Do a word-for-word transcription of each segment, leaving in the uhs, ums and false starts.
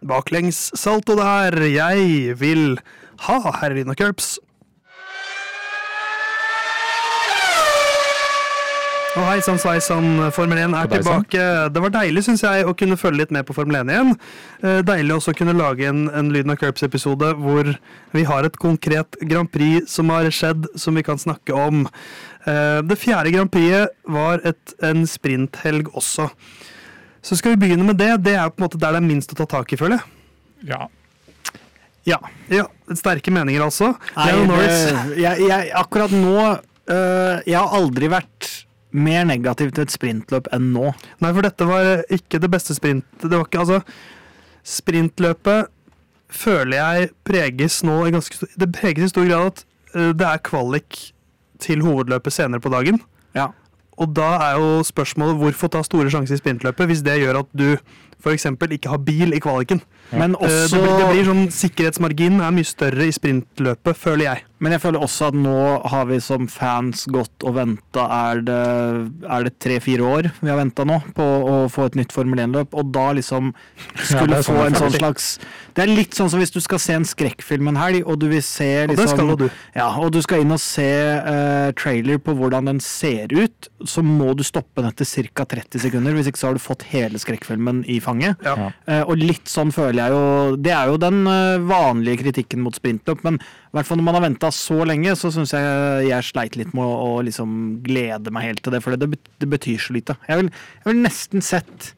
Baklengs salto der, jeg vil ha Herrina Curbs. Og hei, sann, sveisann, Formel én er tilbake. Det var deilig, synes jeg, å kunne følge litt med på Formel én igjen. Deilig også å kunne lage en, en Lyden av Curbs-episode hvor vi har et konkret Grand Prix som har skjedd, som vi kan snakke om. Det fjerde Grand Prixet var et, en sprinthelg også. Så skal vi begynne med det. Det er på en måte der det er minst å ta tak i, føler jeg. Ja. Ja, ja, sterke meninger altså. Nei, det, jeg, jeg, akkurat nå, øh, jeg har aldri vært mer negativt til et sprintløp enn nå. Nei, for dette var ikke det beste sprint. Det var ikke, altså, sprintløpet føler jeg preges nå i ganske, det preges i stor grad at uh, det er kvalik til hovedløpet senere på dagen. Ja. Og da er jo spørsmålet hvorfor ta store sjanser i sprintløpet hvis det gjør at du for eksempel ikke har bil i kvaliken. Ja. Men også... det, blir, det blir sånn, sikkerhetsmarginen er mye større i sprintløpet, føler jeg. Men jeg føler også at nå har vi som fans gått og ventet, er det, er det tre-fire år vi har ventet nå på å få et nytt Formel én-løp, og da liksom skulle ja, få sånn en sånn slags... Det er litt sånn som hvis du skal se en skrekkfilm en helg, og du vil se liksom... Og det skal du. Ja, og du skal inn og se uh, trailer på hvordan den ser ut, så må du stoppe den etter cirka tretti sekunder, hvis ikke så har du fått hele skrekkfilmen i fanget. Ja. Uh, og litt sånn føler jeg jo... Det er jo den uh, vanlige kritikken mot sprintløp, men i hvert fall når man har ventet så lenge, så synes jeg jeg sleit litt med å, å liksom glede meg helt til det, for det, det betyr så lite. Jeg vil, jeg vil nesten sett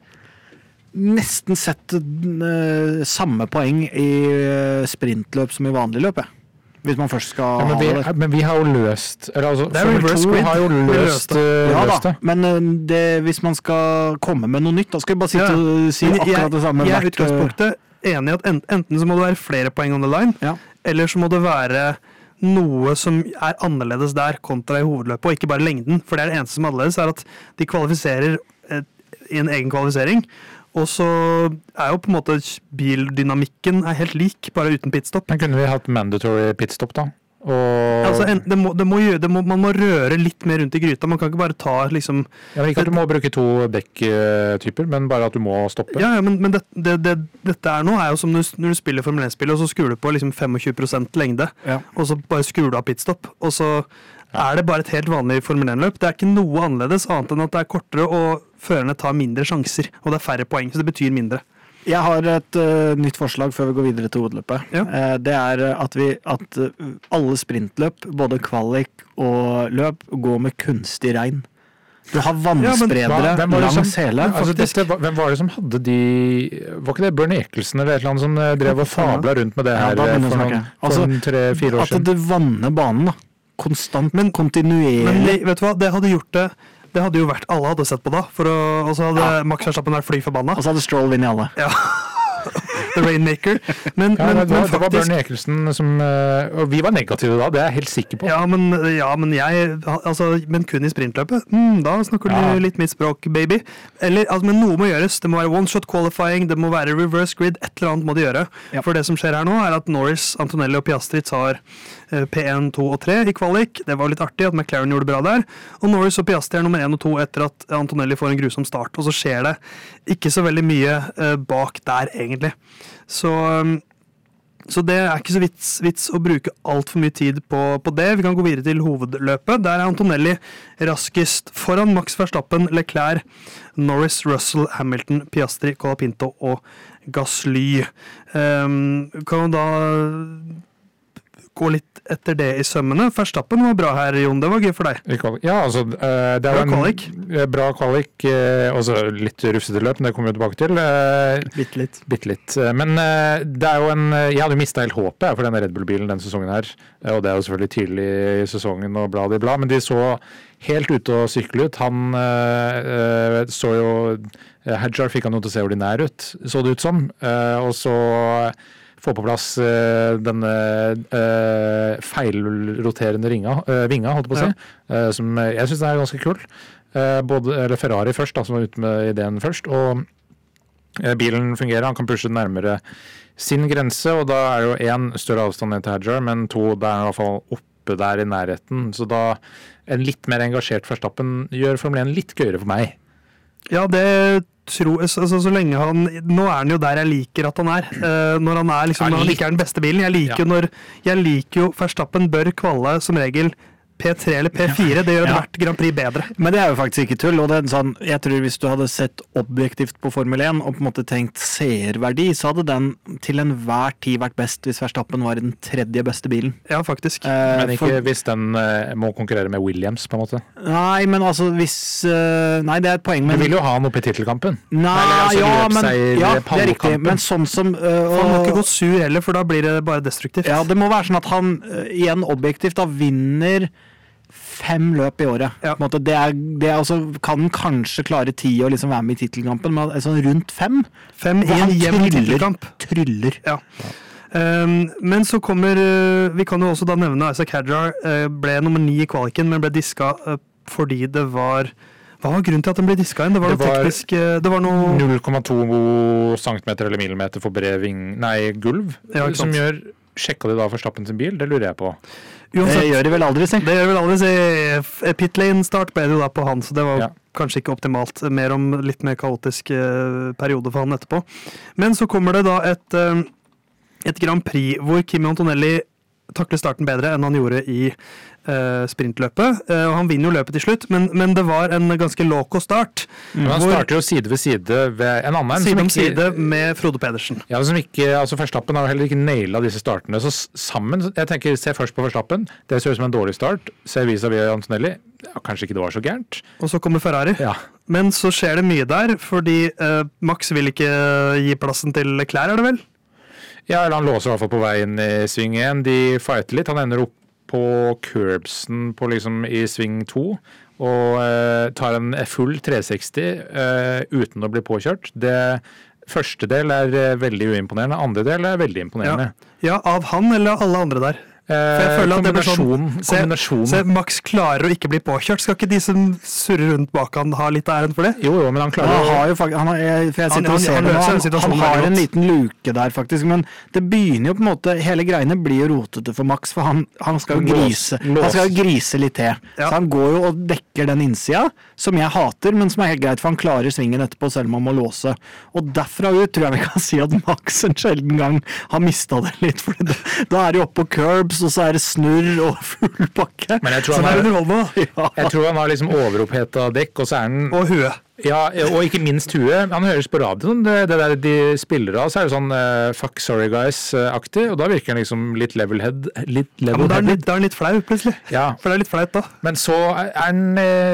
nesten sett uh, samme poeng i uh, sprintløp som i vanlig løp, jeg. Hvis man først skal ja, men, vi, ha det. men vi har jo løst eller altså, det er reverse grid. Har jo løst, uh, ja, løst det. Da, men uh, det, hvis man skal komme med noe nytt, da skal jeg bare sitte ja. og si akkurat jeg, det samme. Jeg er utgangspunktet enig i at enten så må det være flere poeng on the line, ja. eller så må det være noe som er annerledes der kontra i hovedløpet, og ikke bare lengden, for det er det eneste som er annerledes, er at de kvalifiserer et, i en egen kvalifisering, og så er jo på en måte bildynamikken er helt lik, bare uten pitstop. Men kunne vi hatt mandatory pitstop da? Og... Altså, en, det må, det må gjøre, det må, man må røre litt mer rundt i gryta, man kan ikke bare ta liksom... Ja, men ikke at du må bruke to dekktyper, men bare at du må stoppe. Ja, ja men, men det, det, det, dette er nå er jo som når du, når du spiller Formel én-spill, og så skrur du på liksom tjuefem prosent lengde, ja. og så bare skrur du av pitstop, og så er det bare et helt vanlig Formel én-løp. Det er ikke noe annerledes, annet enn at det er kortere, og førerne tar mindre sjanser, og det er færre poeng, så det betyr mindre. Jeg har et uh, nytt forslag før vi går videre til hovedløpet. Ja. Uh, det er at, vi, at uh, alle sprintløp, både kvalik og løp, går med kunstig regn. Du har vannspredere ja, langs hele. Altså, dette, hvem var det som hadde de... Var ikke det Bernie Eccleston eller et eller annet som drev og fabla rundt med det her ja, for noen, altså, tre-fire år siden? At det vanner banen da. Konstant, men kontinuerlig. Men vet du hva, det hadde gjort det... Det hadde jo vært, alle hadde sett på da, for å, og så hadde ja. Max Verstappen vært fly forbanna. Og så hadde Stroll vunnet alle. Ja, The Rainmaker. Men, ja, men, det, var, men faktisk, det var Bernie Eccleston som, og vi var negative da, det er jeg helt sikker på. Ja, men, ja, men jeg, altså, men kun i sprintløpet, mm, da snakker du ja. litt mitt språk, baby. Eller, altså, men noe må gjøres, det må være one-shot qualifying, det må være reverse grid, et eller annet må de gjøre. Ja. For det som skjer her nå er at Norris, Antonelli og Piastri tar P én, to og tre i kvalik. Det var litt artig at McLaren gjorde det bra der. Og Norris og Piastri er nummer én og to etter at Antonelli får en grusom start. Og så skjer det ikke så veldig mye uh, bak der, egentlig. Så, um, så det er ikke så vits, vits å bruke alt for mye tid på, på det. Vi kan gå videre til hovedløpet. Der er Antonelli raskest foran Max Verstappen, Leclerc, Norris, Russell, Hamilton, Piastri, Colapinto og Gasly. Um, kan man da gå litt etter det i sømmene. Verstappen var bra her, Jon. Det var gøy for deg. Ja, altså, det er bra kvalik. En bra kvalik, også litt rufsete løp, men det kommer vi tilbake til. Bitt litt. Bitt litt. Men det er jo en, jeg hadde mistet helt håpet for denne Red Bull-bilen denne sesongen her, og det er jo selvfølgelig tydelig i sesongen og bla, bla, bla, men de så helt ute å sykle ut. Han øh, så jo, Hadjar fikk han jo til å se ordinær ut, så det ut som, øh, og så få på plass uh, denne uh, feilroterende ringa, uh, vinga, holdt på å si, ja. uh, som jeg synes er ganske kul. Uh, både, eller Ferrari først, da, som var ute med ideen først, og uh, bilen fungerer, han kan pushe nærmere sin grense, og da er jo en større avstand ned til Hadjar, men to, da er han i hvert fall oppe der i nærheten, så da en litt mer engasjert Verstappen gjør Formel én litt gøyere for meg. Ja, det tror, altså, så lenge han, nå er han jo der jeg liker at han er, uh, når han er liksom, når han ikke er den beste bilen, jeg liker ja. jo når, jeg liker jo Verstappen bør kvalle som regel P tre eller P fire, det gjør ja. hvert Grand Prix bedre. Men det er jo faktisk ikke tull, og det er sånn, jeg tror hvis du hadde sett objektivt på Formel én og på en måte tenkt seerverdi, så hadde den til enhver tid vært best hvis Verstappen var den tredje beste bilen. Ja, faktisk. Eh, men ikke for, hvis den eh, må konkurrere med Williams, på en måte? Nei, men altså hvis uh, nei, det er et poeng. Men, du vil jo ha noe på tittelkampen. Nei, altså, ja, men, ja, det er riktig, men sånn som... Uh, han må ikke gå sur heller, for da blir det bare destruktivt. Ja, det må være sånn at han uh, igjen objektivt da vinner fem løp i året. Ja. På en måte, det er, det er altså, kan den kanskje klare ti og liksom være med i titelkampen, men altså, rundt fem. Fem i en jevn titelkamp. Tryller. Ja. Um, men så kommer, uh, vi kan jo også da nevne Isaac Hadjar uh, ble nummer ni i kvaliken, men ble diska uh, fordi det var, hva var grunnen til at den ble diska inn? Det var det noe var teknisk, uh, det var noe... null komma to centimeter eller millimeter for bred ving, nei, gulv, ja, som gjør, sjekka de da Verstappen sin bil? Det lurer jeg på. Uansett, det gjør de vel aldri, si. Det gjør de vel aldri, si. Pit lane start ble det jo da på han, så det var ja. kanskje ikke optimalt. Mer om litt mer kaotisk uh, periode for han etterpå. Men så kommer det da et, uh, et Grand Prix hvor Kimi Antonelli takler starten bedre enn han gjorde i uh, sprintløpet. Uh, og han vinner jo løpet til slutt, men, men det var en ganske loco start. Mm. Han starter jo side ved side ved en annen. Side om side med Frode Pedersen. Ja, som ikke, altså Verstappen har jo heller ikke nailet disse startene. Så sammen, jeg tenker, se først på Verstappen. Det ser ut som en dårlig start. Se vis-à-vis Antonelli. Ja, kanskje ikke det var så gærent. Og så kommer Ferrari. Ja. Men så skjer det mye der, fordi uh, Max vil ikke gi plassen til Leclerc, er det vel? Ja, eller han låser i hvert fall på veien i sving én. De fighter litt. Han ender opp på curbsen på liksom i sving to og eh, tar en full tre seksti eh, uten å bli påkjørt. Det første del er eh, veldig uimponerende. Andre del er veldig imponerende. Ja, ja, av han eller alle andre der? For jeg føler at det blir sånn, se, se Max klarer å ikke bli påkjørt. Skal ikke de som surrer rundt bak han ha litt æren for det? Jo, jo, men han klarer han har jo faktisk, han, har, jeg, for jeg sitter han, og ser han, han, han, han har en liten luke der faktisk, men det begynner jo på en måte, hele greiene blir jo rotete for Max, for han, han skal jo grise, han skal jo grise litt til. Ja. Så han går jo og dekker den innsida, som jeg hater, men som er helt greit, for han klarer svingen etterpå selv om han må låse. Og derfra ut tror jeg vi kan si at Max en sjelden gang har mistet det litt, for det, da er det jo oppe på curb, og så er det snurr og full pakke. Men jeg tror han, er, ja. jeg tror han har liksom overopphetet dekk, og så er han... Og huet. Ja, og ikke minst huet. Han høres på radioen, det, det der de spiller av, så er det sånn uh, fuck sorry guys-aktig, og da virker han liksom litt level-head. Litt level ja, men da er, litt, da er han litt flau, plutselig. Ja. For det er litt flaut da. Men så er han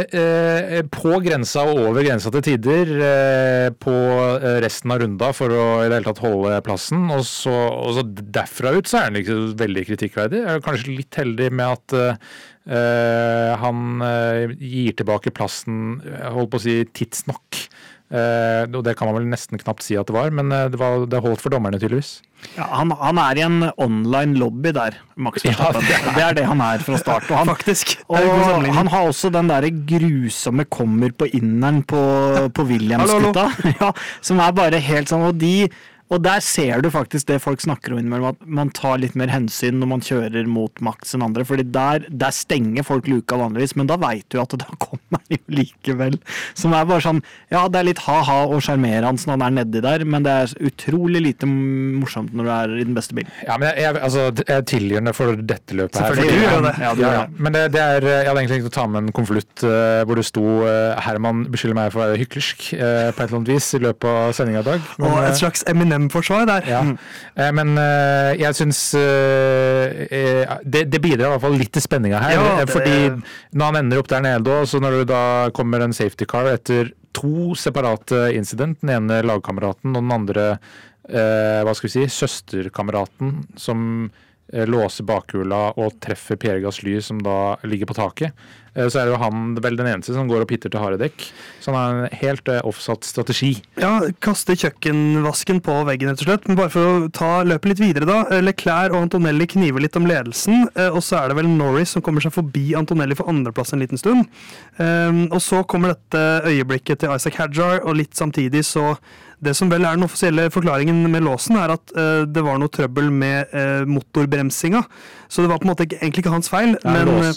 uh, på grensa og over grensa til tider uh, på resten av runda for å i det hele tatt holde plassen, og så, og så derfra ut så er han ikke veldig kritikkverdig. Jeg er kanskje litt heldig med at uh, Uh, han uh, gir tilbake plassen, holdt på å si tidsnok, uh, og det kan man vel nesten knapt si at det var, men uh, det, var, det holdt for dommerne tydeligvis. Ja, han, han er i en online lobby der, Max Verstappen. Ja, det, det er det han er fra start. Og han, Faktisk. Og han har også den der grusomme kommer på inneren på, på Williams-gutta, ja, som er bare helt sånn, og de Og der ser du faktisk det folk snakker om innimellom, at man tar litt mer hensyn når man kjører mot Max enn andre, fordi der, der stenger folk luka vanligvis, men da vet du at da kommer han jo likevel. Som er bare sånn, ja, det er litt ha-ha og sjarmerende når han er nedi der, men det er utrolig lite morsomt når du er i den beste bilen. Ja, men jeg, jeg, altså, jeg tilgir det for dette løpet her. Selvfølgelig gjør det. Ja, du gjør det. Ja, men det, det er, jeg hadde egentlig tenkt å ta med en konvolutt uh, hvor det sto uh, Herman beskylder meg for å være hyklersk uh, på et eller annet vis i løpet av sendingen i dag. Men, og et slags Eminem-forsvar der. Ja. Mm. Uh, men uh, jeg synes uh, uh, det, det bidrar i hvert fall litt til spenninga her, ja, det... fordi når han ender opp der nede, og så når det da kommer en safety car etter to separate incident, den ene lagkameraten og den andre uh, hva skal vi si, søsterkameraten som låser bakhjula og treffer Pierre Gasly som da ligger på taket, så er det jo han vel den eneste som går og pitter til harde dekk. Så han har en helt oppsatt strategi. Ja, kaste kjøkkenvasken på veggen rett og slett, men bare for å ta løpet litt videre da. Leclerc og Antonelli kniver litt om ledelsen, og så er det vel Norris som kommer seg forbi Antonelli for andreplass en liten stund. Og så kommer dette øyeblikket til Isaac Hadjar, og litt samtidig så det som vel er den offisielle forklaringen med låsen er at uh, det var noe trøbbel med uh, motorbremsinga. Så det var på en måte ikke, egentlig ikke hans feil, ja, men... Lås.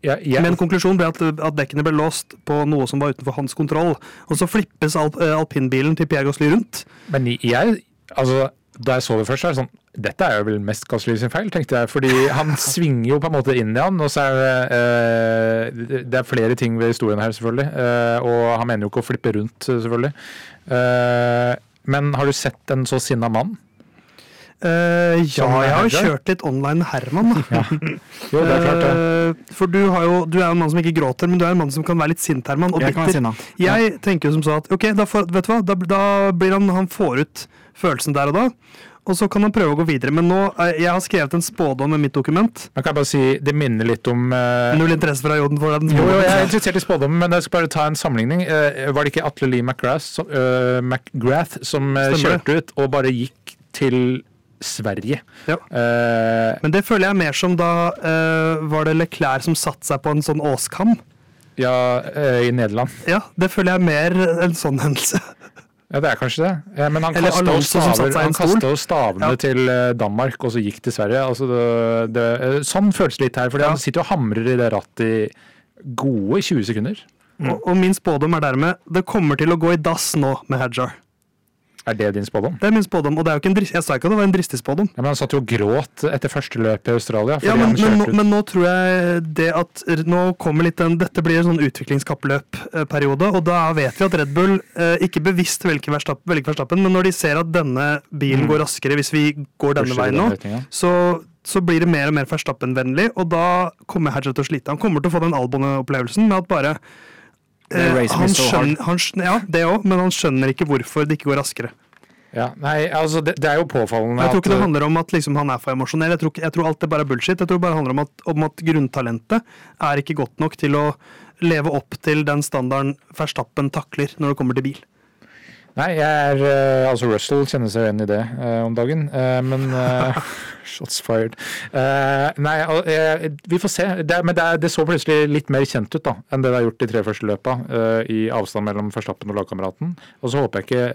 Ja, ja. Men konklusjonen ble at, at dekkene ble låst på noe som var utenfor hans kontroll. Og så flippes alp, alpinbilen til Pierre Gasly rundt. Men jeg, altså, da jeg så det først, så er det sånn, dette er jo vel mest Gasly sin feil, tenkte jeg. Fordi han svinger jo på en måte inn i han, og så er det, eh, det er flere ting ved historien her, selvfølgelig. Eh, og han mener jo ikke å flippe rundt, selvfølgelig. Eh, men har du sett en så sinna mann? Uh, ja, jeg har jo kjørt litt online med Herman, da. Ja. Jo, det er klart det. Uh, for du, har jo, du er jo en mann som ikke gråter, men du er en mann som kan være litt sint, Herman. Og jeg kan være sinna. Jeg ja. tenker jo som så at, ok, da, får, vet du hva, da, da blir han, han får ut følelsen der og da, og så kan han prøve å gå videre. Men nå, uh, jeg har skrevet en spådom med mitt dokument. Man kan bare si, det minner litt om... Uh... Null interesse fra Joden for den. Jo, jo, jeg er interessert i spådommen, men jeg skal bare ta en sammenligning. Uh, var det ikke Atle Lee McGrath som, uh, McGrath som uh, kjørte ut og bare gikk til Sverige? Ja. Uh, men det føler jeg mer som da uh, var det Leclerc som satt seg på en sånn åskam. Ja, uh, i Nederland. Ja, det føler jeg mer en sånn hendelse. Ja, det er kanskje det. Ja, men han kastet jo staver, stavene ja. til Danmark, og så gikk til Sverige. Altså, det, det, sånn føles det litt her, for ja. han sitter og hamrer i det rattet i gode tjue sekunder. Mm. Og, og min spådom er dermed, det kommer til å gå i dass nå med Hadjar. Er det din spådom? Det er min spådom, og det er jo ikke en drist, jeg sa ikke at det var en dristig spådom. Ja, men han satt jo gråt etter første løp i Australia. Ja, men, men, nå, men nå tror jeg det at nå kommer litt den, dette blir en sånn utviklingskappløp-periode, og da vet vi at Red Bull eh, ikke bevisst velger Verstappen, velger Verstappen, men når de ser at denne bilen mm. går raskere hvis vi går denne veien nå, den så, så blir det mer og mer Verstappen-vennlig, og da kommer Hadjar til å slite. Han kommer til å få den Albon-opplevelsen med at bare Eh, han skjønner, han skjønner, ja, det også, men han skjønner ikke hvorfor det ikke går raskere. Ja, nei, altså det, det er jo påfallende Jeg tror ikke at, det handler om at liksom, han er for emosjonell. Jeg tror, jeg tror alt det bare er bullshit. Jeg tror det bare handler om at, om at grunntalentet er ikke godt nok til å leve opp til den standarden Verstappen takler når det kommer til bil. Nei, jeg er, altså Russell kjenner seg igjen i det uh, om dagen, uh, men uh, shots fired. Uh, nei, uh, vi får se, det, men det, er, det så plutselig litt mer kjent ut da, enn det det har gjort de tre første løpa, uh, i avstand mellom Verstappen og lagkameraten. Og så håper jeg ikke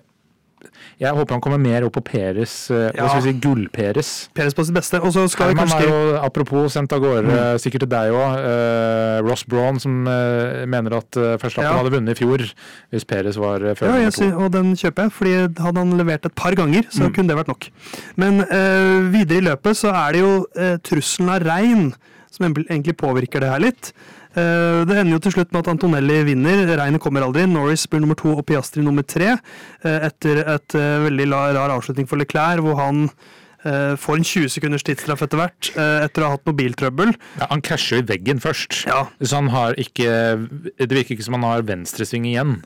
Jeg håper han kommer mer opp på Peres, ja. hva skal vi si, gull-Peres. Peres på sitt beste, og så skal vi kanskje... Man har jo, apropos, sendt av gårde, mm. sikkert til deg også, uh, Ross Brawn, som uh, mener at uh, Verstappen ja. hadde vunnet i fjor, hvis Peres var uh, før ja, nummer to. Ja, og den kjøper jeg, fordi hadde han levert et par ganger, så mm. kunne det vært nok. Men uh, videre i løpet så er det jo uh, trusselen av regn, som egentlig påvirker det her litt. Uh, det ender jo til slutt med at Antonelli vinner. Regnet kommer aldri. Norris blir nummer to og Piastri nummer tre. Uh, etter et uh, veldig rar avslutning for Leclerc, hvor han uh, får en tjue sekunders tidsstraff etter hvert, uh, etter å ha hatt mobiltrøbbel. Ja, han krasjer i veggen først. Ja. Så han har ikke, det virker ikke som han har venstresving igjen.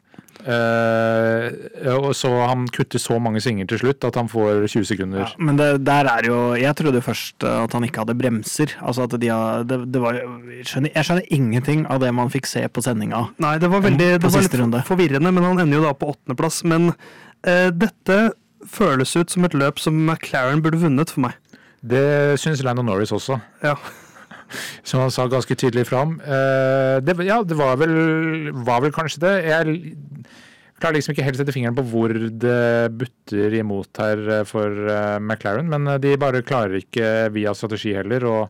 Uh, og så han kutter så mange svinger til slutt at han får tjue sekunder. Ja, men det, der er jo, jeg trodde først at han ikke hadde bremser. Altså at de har, det, det var, jeg, skjønner, jeg skjønner ingenting av det man fikk se på sendinga. Nei, det var veldig det var litt forvirrende, men han ender jo da på åttende plass. Men uh, dette føles ut som et løp som McLaren burde vunnet for meg. Det synes Lando Norris også. Ja. Som han sa ganske tydelig fram. Uh, det, ja, det var vel, var vel kanskje det. Jeg klarer liksom ikke helt sette fingeren på hvor det butter imot her for uh, McLaren, men de bare klarer ikke via strategi heller å,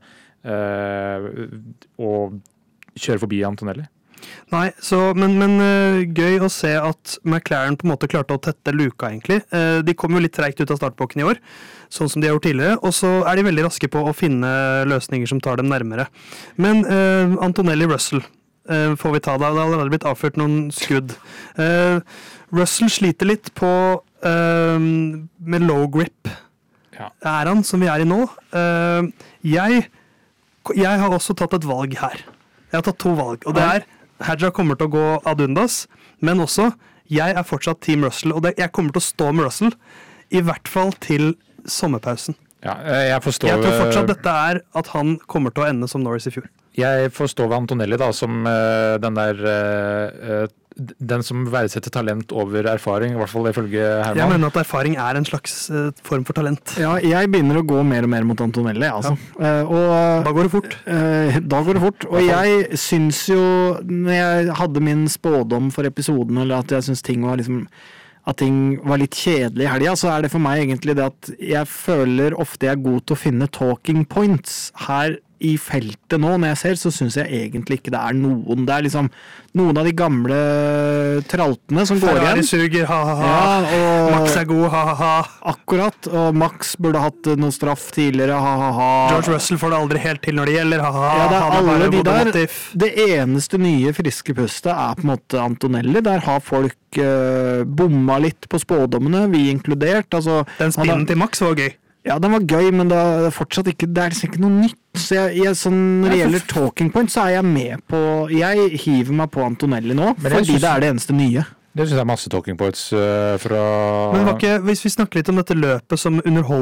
uh, å kjøre forbi Antonelli. Nei, så, men, men uh, gøy å se at McLaren på en måte klarte å tette luka egentlig. Uh, de kom jo litt tregt ut av startblokken i år, sånn som de har gjort tidligere, og så er de veldig raske på å finne løsninger som tar dem nærmere. Men uh, Antonelli Russell uh, får vi ta da, det har allerede blitt avført noen skudd. Uh, Russell sliter litt på uh, med low grip. Ja. Er han som vi er i nå? Uh, jeg, jeg har også tatt et valg her. Jeg har tatt to valg, og det er Hadjar kommer til å gå ad undas, men også jeg er fortsatt Team Russell, og det, jeg kommer til å stå med Russell, i hvert fall til sommerpausen. Ja, jeg forstår... Jeg tror fortsatt dette er at han kommer til å ende som Norris i fjor. Jeg forstår ved Antonelli da, som uh, den der... Uh, den som verdsetter talent over erfaring, i hvert fall ifølge Herman. Jeg mener at erfaring er en slags uh, form for talent. Ja, jeg begynner å gå mer og mer mot Antonelli, altså. Ja. Uh, og, da går det fort. Uh, da går det fort. Og jeg syns jo, når jeg hadde min spådom for episoden, eller at jeg syns ting var liksom at ting var litt kjedelig i helga, så er det for meg egentlig det at jeg føler ofte jeg er god til å finne talking points. Her i feltet nå, når jeg ser, så synes jeg egentlig ikke det er noen. Det er liksom noen av de gamle traltene som går igjen. Ferrari suger, ha-ha-ha. Ja, og Max er god, ha-ha-ha. Akkurat, og Max burde hatt noe straff tidligere, ha-ha-ha. George Russell får det aldri helt til når det gjelder, ha-ha-ha. Ja, det er Han alle bare de der. motiv. Det eneste nye friske pustet er på en måte Antonelli. Der har folk uh, bomma litt på spådommene, vi inkludert. Altså, Den han spinnen har- til Max var gøy. Ja, den var gøy, men det er fortsatt ikke, det er liksom ikke noe nytt. Så jeg, jeg, sånn, når det gjelder talking point, så er jeg med på Jeg hiver meg på Antonelli nå, Men jeg fordi synes- det er det eneste nye. Det synes jeg er masse talking points uh, fra Men det var ikke, hvis vi snakker litt om dette løpet som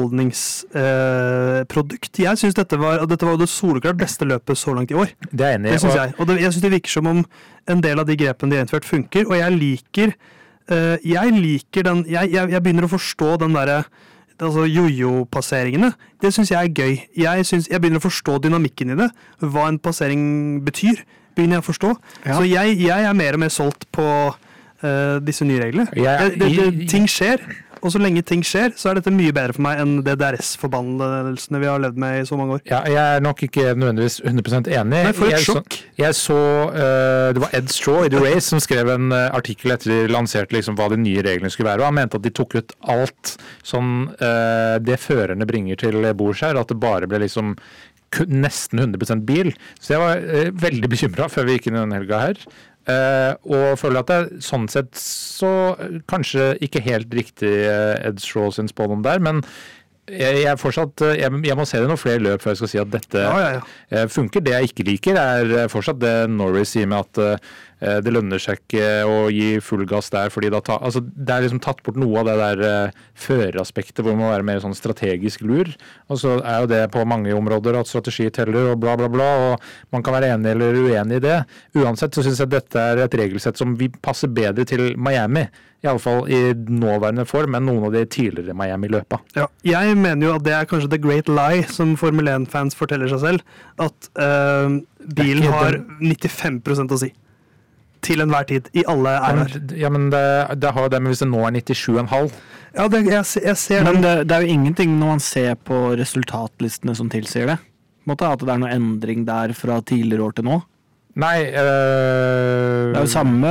underholdningsprodukt eh, Jeg synes dette var, dette var det soleklart beste løpet så langt i år. Det er jeg enig i. Det synes og- jeg. Og det, jeg synes det virker som om en del av de grepene de har innført funker, og jeg liker eh, Jeg liker den jeg, jeg, jeg begynner å forstå den derre altså jojo-passeringene. Det synes jeg er gøy. Jeg, synes, jeg begynner å forstå dynamikken i det. Hva en passering betyr, begynner jeg å forstå. Ja. Så jeg, jeg er mer og mer solgt på uh, disse nye reglene. Jeg- det, det, det, ting skjer, og så lenge ting skjer, så er dette mye bedre for meg enn det D R S-forbannelsene vi har levd med i så mange år. Ja, jeg er nok ikke nødvendigvis hundre prosent enig. Nei, for et jeg, så, sjokk. jeg så uh, Det var Ed Straw i The Race som skrev en uh, artikkel etter de lanserte liksom, hva de nye reglene skulle være. Og han mente at de tok ut alt som uh, det førerne bringer til bords her. At det bare ble liksom kun- nesten hundre prosent bil. Så jeg var uh, veldig bekymra før vi gikk inn i denne helga her. Uh, og føler at det sånn sett så uh, kanskje ikke helt riktig uh, Ed Straw sin spådom der, men jeg, jeg, er fortsatt, uh, jeg, jeg må se det noen flere løp før jeg skal si at dette Ja, ja, ja. uh, funker. Det jeg ikke liker er uh, fortsatt det Norris sier med at uh, det lønner seg ikke å gi full gass der, fordi da ta, altså, det er liksom tatt bort noe av det der uh, føreraspektet hvor man må være mer sånn strategisk lur. Og så er jo det på mange områder at strategi teller og bla bla bla, og man kan være enig eller uenig i det. Uansett så synes jeg dette er et regelsett som vi passer bedre til Miami, i alle fall i nåværende form, enn noen av de tidligere Miami-løpa. Ja, jeg mener jo at det er kanskje the great lie som Formel én-fans forteller seg selv, at uh, bilen Det er ikke har den- nittifem prosent å si. Til enhver tid, i alle Ja, æraer. men, ja, men det, det har jo det, men hvis det nå er nittisju komma fem Ja, det, jeg, se- jeg ser Men den. det, det er jo ingenting når man ser på resultatlistene som tilsier det. På en måte at det er noe endring der fra tidligere år til nå. Nei øh, Det er jo samme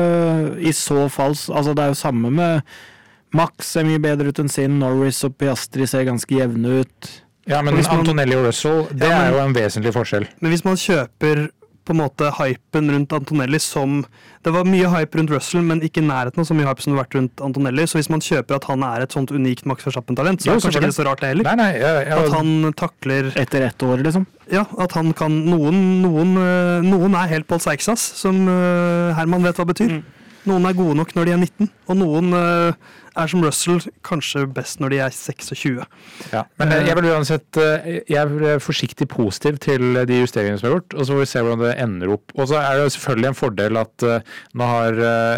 i så fall Altså det er jo samme med Max ser mye bedre ut enn sin, Norris og Piastri ser ganske jevne ut. Ja, men Hvis man- Antonelli og Russell, det Ja, men- er jo en vesentlig forskjell. Men hvis man kjøper på en måte hypen rundt Antonelli som det var mye hype rundt Russell, men ikke i nærheten av så mye hype som det har vært rundt Antonelli. Så hvis man kjøper at han er et sånt unikt Max Verstappen-talent, så Jo, er det kanskje selvfølgelig. ikke så rart det heller. Nei, nei, jeg, jeg, At han takler Etter ett år, liksom. Ja, at han kan Noen, noen, øh, noen er helt Paul Seixas, som øh, Herman vet hva betyr. Mm. Noen er gode nok når de er nitten, og noen øh, er som Russell kanskje best når de er seksogtjue. ja. Men jeg, jeg vil uansett øh, Jeg er forsiktig positiv til de justeringene som er gjort, og så får vi se hvordan det ender opp. Og så er det selvfølgelig en fordel at uh, nå har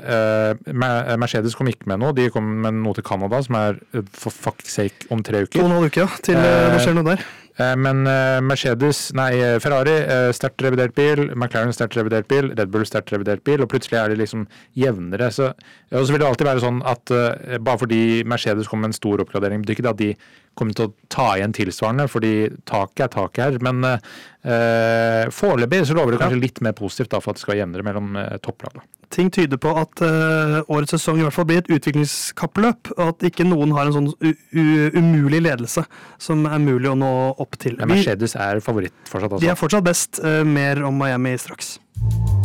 uh, Mercedes kom ikke med noe. De kom med noe til Canada, som er uh, for fuck's sake om tre To og uker. en halv uke, ja, til øh, det skjer noe der. Eh, Men eh, Mercedes, nei, eh, Ferrari, eh, sterkt revidert bil, McLaren sterkt revidert bil, Red Bull sterkt revidert bil, og plutselig er de liksom jevnere. Så, ja, og så vil det alltid være sånn at eh, bare fordi Mercedes kommer med en stor oppgradering, betyr ikke det at de kommer til å ta igjen tilsvarende, fordi taket er taket her. Men eh, foreløpig så lover det kanskje litt mer positivt da, for at det skal være jevnere mellom eh, topplagene. Ting tyder på at øh, årets sesong i hvert fall blir et utviklingskappløp, og at ikke noen har en sånn u u umulig ledelse som er mulig å nå opp til. Men Vi, Mercedes er favoritt fortsatt, de altså. er fortsatt best. øh, mer om Miami straks.